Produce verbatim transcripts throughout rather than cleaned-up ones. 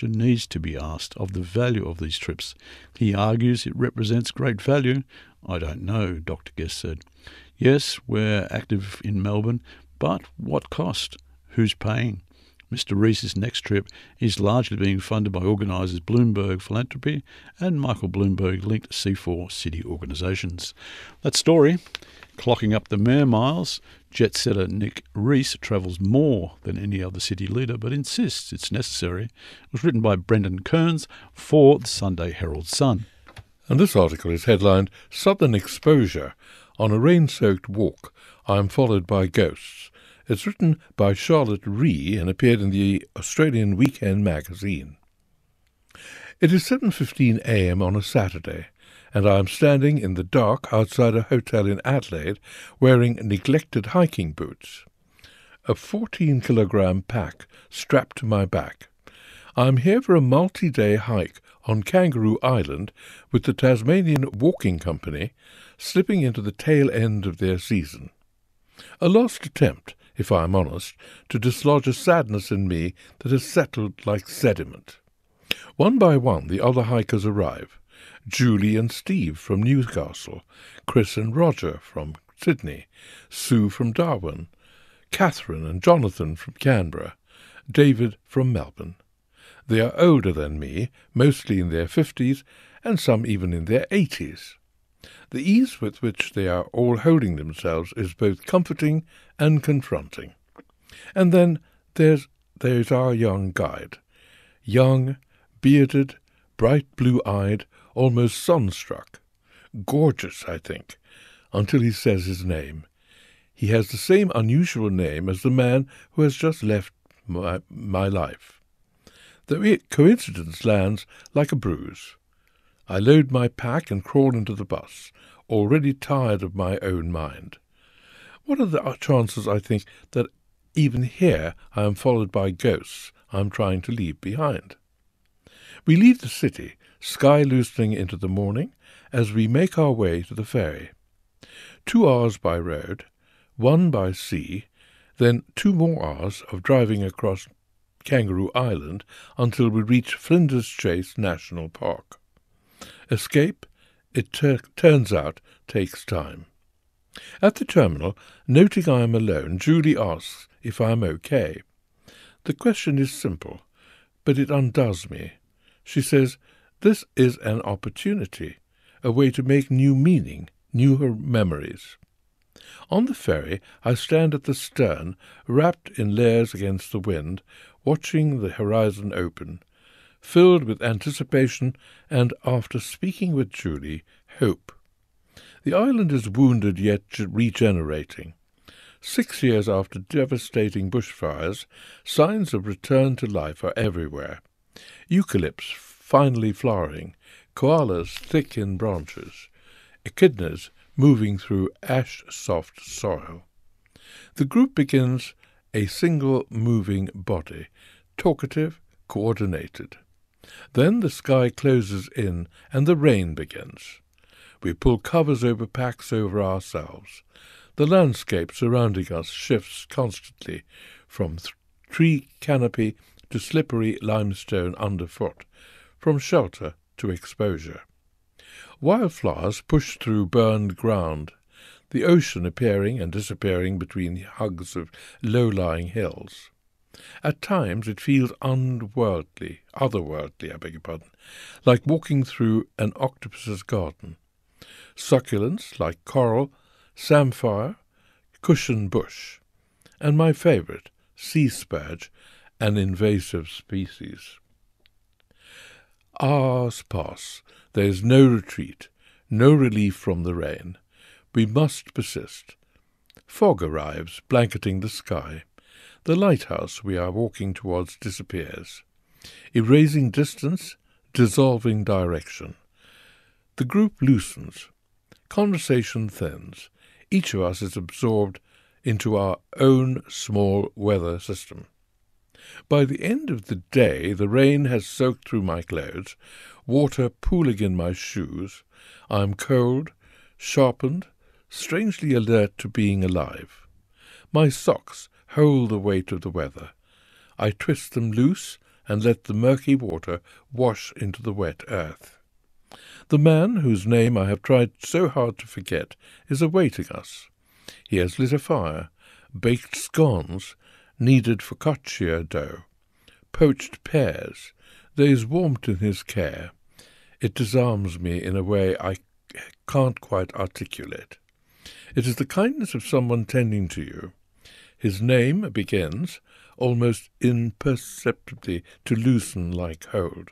question needs to be asked of the value of these trips. He argues it represents great value. I don't know, Doctor Guest said. Yes, we're active in Melbourne, but what cost? Who's paying? Mister Rees's next trip is largely being funded by organisers Bloomberg Philanthropy and Michael Bloomberg-linked C four city organisations. That story, clocking up the mayor miles, jet-setter Nick Rees travels more than any other city leader but insists it's necessary. It was written by Brendan Kearns for the Sunday Herald Sun. And this article is headlined Southern Exposure. On a rain-soaked walk, I am followed by ghosts. It's written by Charlotte Ree and appeared in the Australian Weekend magazine. It is seven fifteen a m on a Saturday, and I am standing in the dark outside a hotel in Adelaide wearing neglected hiking boots. A fourteen-kilogram pack strapped to my back. I am here for a multi-day hike on Kangaroo Island with the Tasmanian Walking Company, slipping into the tail end of their season. A lost attempt, if I am honest, to dislodge a sadness in me that has settled like sediment. One by one the other hikers arrive. Julie and Steve from Newcastle, Chris and Roger from Sydney, Sue from Darwin, Catherine and Jonathan from Canberra, David from Melbourne. They are older than me, mostly in their fifties, and some even in their eighties. The ease with which they are all holding themselves is both comforting and confronting. And then there's, there's our young guide. Young, bearded, bright blue-eyed, almost sunstruck. Gorgeous, I think, until he says his name. He has the same unusual name as the man who has just left my, my life. The coincidence lands like a bruise. I load my pack and crawl into the bus, already tired of my own mind. What are the chances, I think, that even here I am followed by ghosts I am trying to leave behind? We leave the city, sky loosening into the morning, as we make our way to the ferry. Two hours by road, one by sea, then two more hours of driving across Kangaroo Island until we reach Flinders Chase National Park. Escape, it ter- turns out, takes time. At the terminal, noting I am alone, Julie asks if I am okay. The question is simple, but it undoes me. She says, this is an opportunity, a way to make new meaning, new memories. On the ferry, I stand at the stern, wrapped in layers against the wind, watching the horizon open, filled with anticipation and, after speaking with Julie, hope. The island is wounded yet regenerating. Six years after devastating bushfires, signs of return to life are everywhere. Eucalypts finally flowering, koalas thick in branches, echidnas moving through ash-soft soil. The group begins a single moving body, talkative, coordinated. Then the sky closes in and the rain begins. We pull covers over packs over ourselves. The landscape surrounding us shifts constantly from th- tree canopy to slippery limestone underfoot, from shelter to exposure. Wildflowers push through burned ground, the ocean appearing and disappearing between hugs of low-lying hills. At times it feels unworldly, otherworldly, I beg your pardon, like walking through an octopus's garden. Succulents like coral, samphire, cushion bush, and my favourite, sea spurge, an invasive species. Hours pass. There is no retreat, no relief from the rain. We must persist. Fog arrives, blanketing the sky. The lighthouse we are walking towards disappears, erasing distance, dissolving direction. The group loosens. Conversation thins. Each of us is absorbed into our own small weather system. By the end of the day, the rain has soaked through my clothes, water pooling in my shoes. I am cold, sharpened, strangely alert to being alive. My socks hold the weight of the weather. I twist them loose and let the murky water wash into the wet earth. The man, whose name I have tried so hard to forget, is awaiting us. He has lit a fire, baked scones, kneaded focaccia dough, poached pears. There is warmth in his care. It disarms me in a way I can't quite articulate. It is the kindness of someone tending to you. His name begins, almost imperceptibly, to loosen like hold,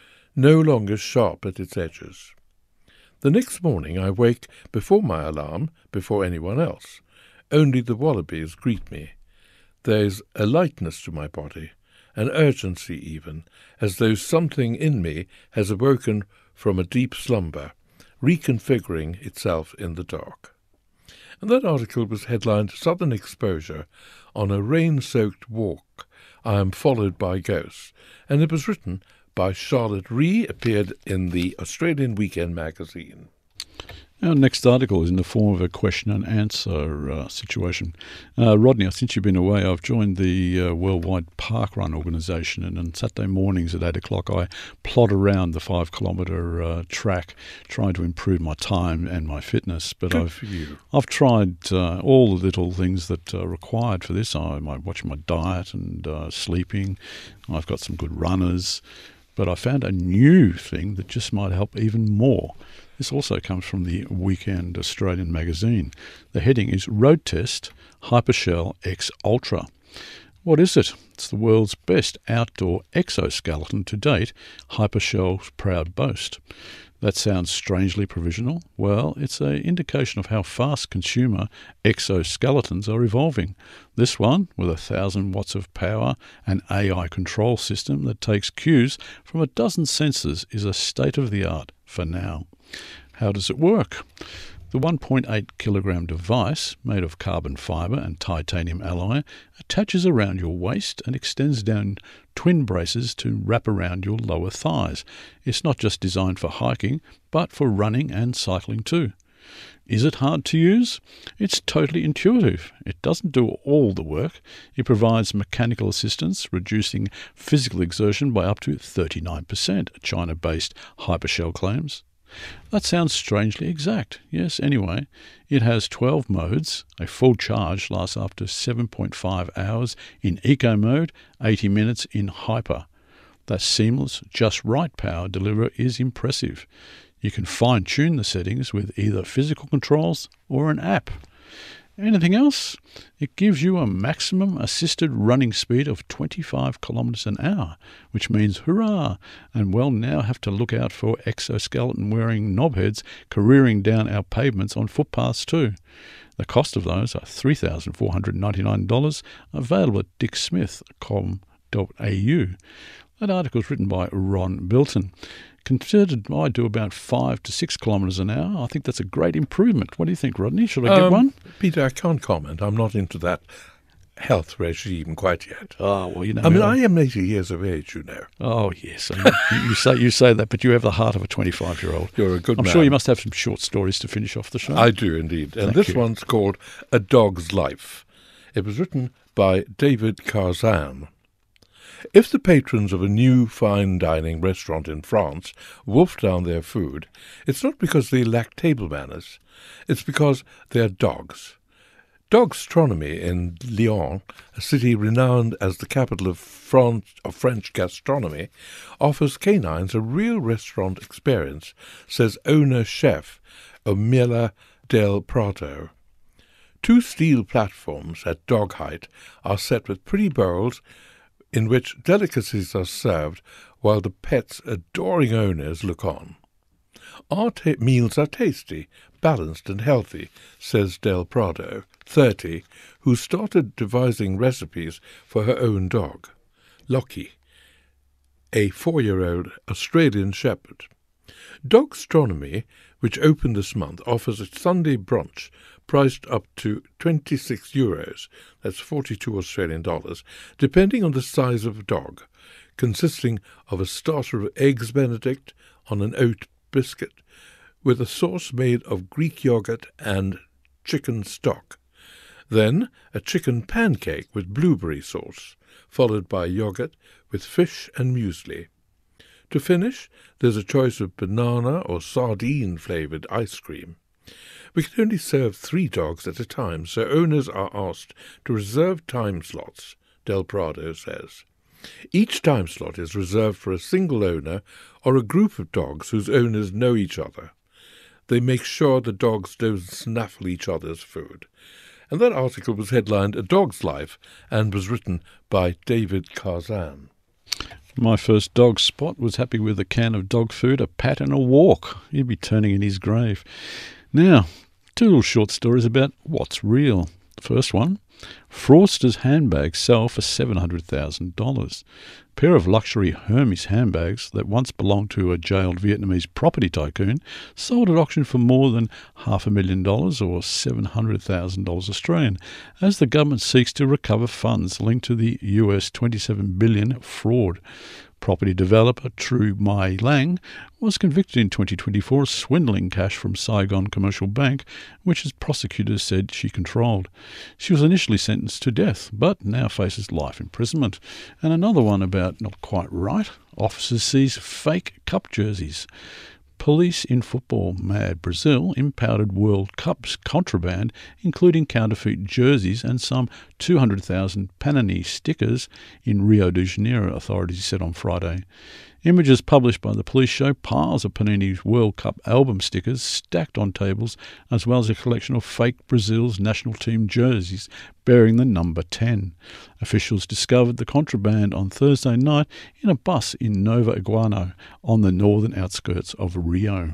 no longer sharp at its edges. The next morning I wake before my alarm, before anyone else. Only the wallabies greet me. There is a lightness to my body, an urgency even, as though something in me has awoken from a deep slumber, reconfiguring itself in the dark. And that article was headlined Southern Exposure. On a rain-soaked walk, I am followed by ghosts, and it was written by Charlotte Ree, appeared in the Australian Weekend magazine. Our next article is in the form of a question and answer uh, situation. Uh, Rodney, since you've been away, I've joined the uh, Worldwide Parkrun organisation, and on Saturday mornings at eight o'clock I plod around the five kilometre uh, track trying to improve my time and my fitness. But Good I've for you. I've tried uh, all the little things that are required for this. I'm watching my diet and uh, sleeping. I've got some good runners. But I found a new thing that just might help even more. This also comes from the Weekend Australian magazine. The heading is Road Test Hypershell X Ultra. What is it? It's the world's best outdoor exoskeleton to date, Hypershell's proud boast. That sounds strangely provisional. Well, it's an indication of how fast consumer exoskeletons are evolving. This one, with a thousand watts of power and A I control system that takes cues from a dozen sensors, is a state-of-the-art for now. How does it work? The one point eight kilogram device, made of carbon fibre and titanium alloy, attaches around your waist and extends down twin braces to wrap around your lower thighs. It's not just designed for hiking, but for running and cycling too. Is it hard to use? It's totally intuitive. It doesn't do all the work. It provides mechanical assistance, reducing physical exertion by up to thirty-nine percent, China-based Hypershell claims. That sounds strangely exact. Yes, anyway, it has twelve modes. A full charge lasts up to seven point five hours in eco mode, eighty minutes in hyper. That seamless, just right power delivery is impressive. You can fine-tune the settings with either physical controls or an app. Anything else? It gives you a maximum assisted running speed of twenty-five kilometres an hour, which means hurrah, and we'll now have to look out for exoskeleton-wearing knobheads careering down our pavements on footpaths too. The cost of those are three thousand four hundred ninety-nine dollars, available at dick smith dot com dot a u. That article is written by Ron Bilton. Considered I do about five to six kilometres an hour. I think that's a great improvement. What do you think, Rodney? Should I um, get one? Peter, I can't comment. I'm not into that health regime quite yet. Oh, well, you know. I mean, I am eighty years of age, you know. Oh, yes. I mean, you, you say you say that, but you have the heart of a twenty-five-year-old. You're a good I'm man. sure you must have some short stories to finish off the show. I do indeed. And Thank this you. one's called A Dog's Life. It was written by David Carzan. If the patrons of a new fine dining restaurant in France wolf down their food, it's not because they lack table manners. It's because they're dogs. Dogstronomy in Lyon, a city renowned as the capital of, France, of French gastronomy, offers canines a real restaurant experience, says owner-chef Omila del Prado. Two steel platforms at dog height are set with pretty bowls in which delicacies are served while the pet's adoring owners look on. Our ta- meals are tasty, balanced and healthy, says Del Prado, thirty, who started devising recipes for her own dog, Lockie, a four-year-old Australian shepherd. Dogstronomy, which opened this month, offers a Sunday brunch priced up to twenty-six euros, that's forty-two Australian dollars, depending on the size of a dog, consisting of a starter of eggs Benedict on an oat biscuit, with a sauce made of Greek yogurt and chicken stock. Then a chicken pancake with blueberry sauce, followed by yogurt, with fish and muesli. To finish, there's a choice of banana or sardine-flavoured ice cream. We can only serve three dogs at a time, so owners are asked to reserve time slots, Del Prado says. Each time slot is reserved for a single owner or a group of dogs whose owners know each other. They make sure the dogs don't snaffle each other's food. And that article was headlined A Dog's Life and was written by David Karzan. My first dog, Spot, was happy with a can of dog food, a pat and a walk. He'd be turning in his grave. Now, two little short stories about what's real. The first one, fraudsters' handbags sell for seven hundred thousand dollars. A pair of luxury Hermes handbags that once belonged to a jailed Vietnamese property tycoon sold at auction for more than half a million dollars or seven hundred thousand dollars Australian, as the government seeks to recover funds linked to the U S twenty-seven billion dollars fraud. Property developer True Mai Lang was convicted in twenty twenty-four of swindling cash from Saigon Commercial Bank, which as prosecutors said she controlled. She was initially sentenced to death, but now faces life imprisonment. And another one about not quite right. Officers seize fake cup jerseys. Police in football mad Brazil impounded World Cup's contraband, including counterfeit jerseys and some two hundred thousand Panini stickers in Rio de Janeiro, authorities said on Friday. Images published by the police show piles of Panini's World Cup album stickers stacked on tables, as well as a collection of fake Brazil's national team jerseys bearing the number ten. Officials discovered the contraband on Thursday night in a bus in Nova Iguana on the northern outskirts of Rio.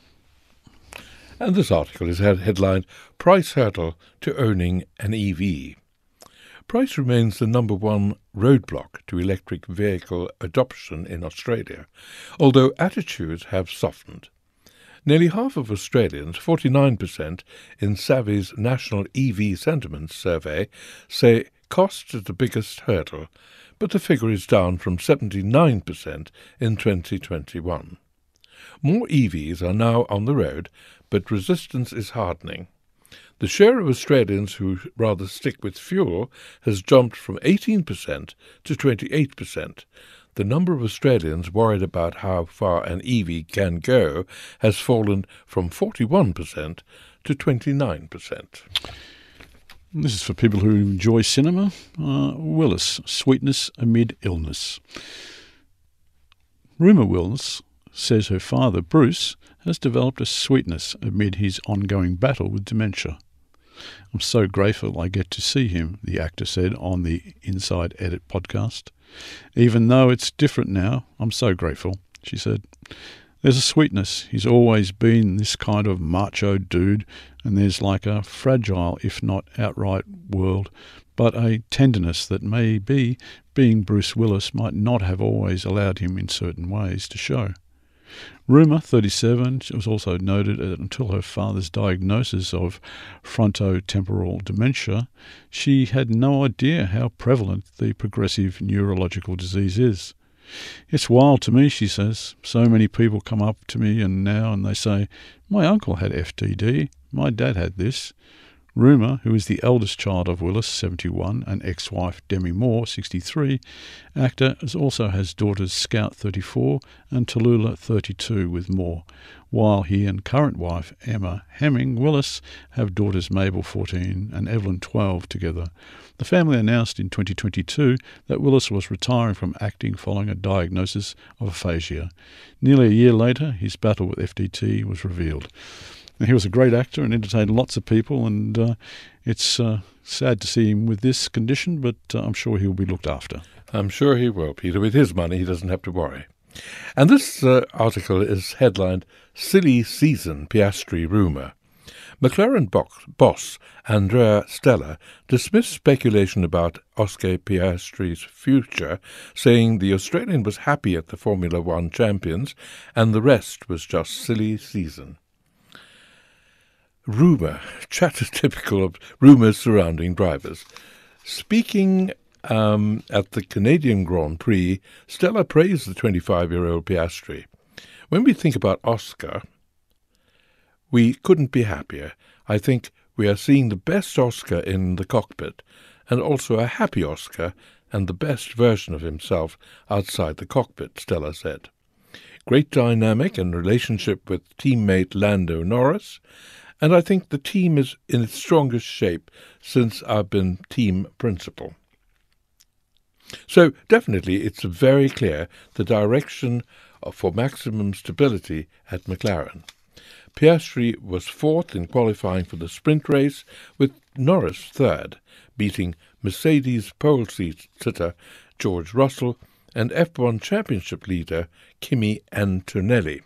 And this article is headlined, Price Hurdle to Owning an E V. Price remains the number one roadblock to electric vehicle adoption in Australia, although attitudes have softened. Nearly half of Australians, forty-nine percent, in Savvy's National E V Sentiment Survey, say cost is the biggest hurdle, but the figure is down from seventy-nine percent in twenty twenty-one. More E Vs are now on the road, but resistance is hardening. The share of Australians who rather stick with fuel has jumped from eighteen percent to twenty-eight percent. The number of Australians worried about how far an E V can go has fallen from forty-one percent to twenty-nine percent. This is for people who enjoy cinema. Uh, Willis, Sweetness Amid Illness. Rumour Willis says her father, Bruce, has developed a sweetness amid his ongoing battle with dementia. I'm so grateful I get to see him, the actor said on the Inside Edit podcast. Even though it's different now, I'm so grateful, she said. There's a sweetness. He's always been this kind of macho dude, and there's like a fragile, if not outright, world, but a tenderness that maybe being Bruce Willis might not have always allowed him in certain ways to show. Rumour, thirty-seven, she was also noted that until her father's diagnosis of frontotemporal dementia, she had no idea how prevalent the progressive neurological disease is. It's wild to me, she says. So many people come up to me and now and they say, my uncle had F T D, my dad had this. Rumour, who is the eldest child of Willis, seventy-one, and ex-wife Demi Moore, sixty-three, actor, also has daughters Scout, thirty-four, and Tallulah, thirty-two, with Moore, while he and current wife Emma Hemming Willis have daughters Mabel, fourteen, and Evelyn, twelve, together. The family announced in twenty twenty-two that Willis was retiring from acting following a diagnosis of aphasia. Nearly a year later, his battle with F T T was revealed. Now, he was a great actor and entertained lots of people, and uh, it's uh, sad to see him with this condition, but uh, I'm sure he'll be looked after. I'm sure he will, Peter. With his money, he doesn't have to worry. And this uh, article is headlined, Silly Season Piastri Rumour. McLaren boss Andrea Stella dismissed speculation about Oscar Piastri's future, saying the Australian was happy at the Formula One champions and the rest was just silly season. Rumour, chatter typical of rumours surrounding drivers. Speaking um, at the Canadian Grand Prix, Stella praised the twenty-five-year-old Piastri. When we think about Oscar, we couldn't be happier. I think we are seeing the best Oscar in the cockpit, and also a happy Oscar, and the best version of himself outside the cockpit, Stella said. Great dynamic and relationship with teammate Lando Norris, and I think the team is in its strongest shape since I've been team principal. So definitely it's very clear the direction for maximum stability at McLaren. Piastri was fourth in qualifying for the sprint race, with Norris third, beating Mercedes pole sitter George Russell and F one championship leader Kimi Antonelli.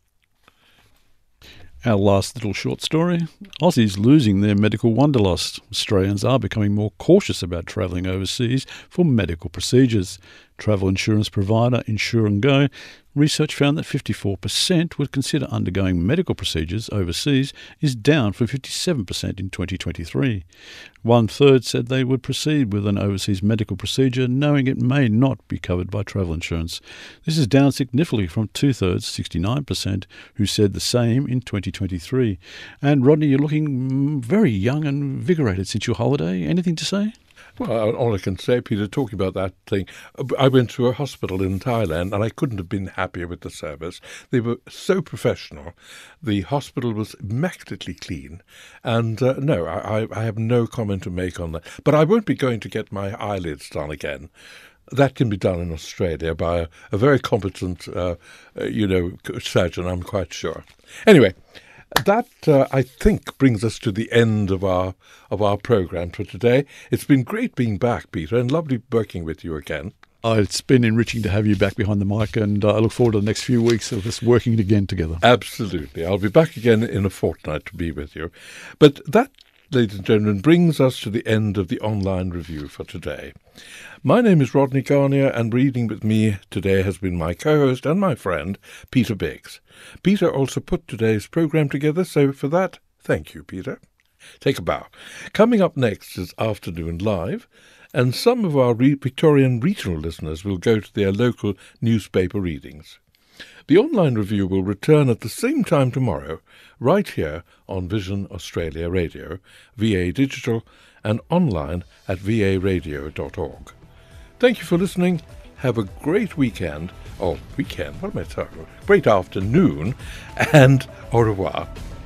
Our last little short story. Aussies losing their medical wanderlust. Australians are becoming more cautious about travelling overseas for medical procedures. Travel insurance provider Insure and Go research found that fifty-four percent would consider undergoing medical procedures overseas, is down from fifty-seven percent in twenty twenty-three. One-third said they would proceed with an overseas medical procedure knowing it may not be covered by travel insurance. This is down significantly from two-thirds, sixty-nine percent, who said the same in twenty twenty-three. And Rodney, you're looking very young and invigorated since your holiday. Anything to say? Well, all I can say, Peter, talking about that thing, I went to a hospital in Thailand and I couldn't have been happier with the service. They were so professional. The hospital was immaculately clean. And uh, no, I, I have no comment to make on that. But I won't be going to get my eyelids done again. That can be done in Australia by a, a very competent, uh, uh, you know, surgeon, I'm quite sure. Anyway, that, uh, I think, brings us to the end of our of our programme for today. It's been great being back, Peter, and lovely working with you again. Oh, it's been enriching to have you back behind the mic, and uh, I look forward to the next few weeks of us working again together. Absolutely. I'll be back again in a fortnight to be with you. But that, ladies and gentlemen, brings us to the end of the online review for today. My name is Rodney Garnier, and reading with me today has been my co-host and my friend, Peter Biggs. Peter also put today's programme together, so for that, thank you, Peter. Take a bow. Coming up next is Afternoon Live, and some of our re- Victorian regional listeners will go to their local newspaper readings. The online review will return at the same time tomorrow, right here on Vision Australia Radio, V A Digital, and online at v a radio dot org. Thank you for listening. Have a great weekend, or weekend, what am I talking about? Great afternoon, and au revoir.